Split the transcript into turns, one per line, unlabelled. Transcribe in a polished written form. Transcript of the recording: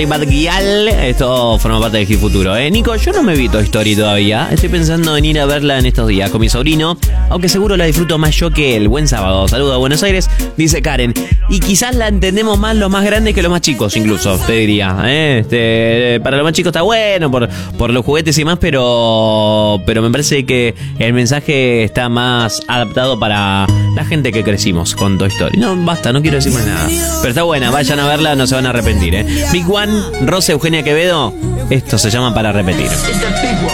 Bad Gyal, esto forma parte del Hit Futuro. Nico, yo no me vi Toy Story todavía. Estoy pensando en ir a verla en estos días con mi sobrino, aunque seguro la disfruto más yo que él. Buen sábado. Saludos a Buenos Aires, dice Karen. Y quizás la entendemos más los más grandes que los más chicos, incluso, te diría. Para los más chicos está bueno, por los juguetes y más, pero me parece que el mensaje está más adaptado para la gente que crecimos con Toy Story. No, basta, no quiero decir más nada. Pero está buena, vayan a verla, no se van a arrepentir. Big One, Rosa Eugenia Quevedo, esto se llama Para Repetir.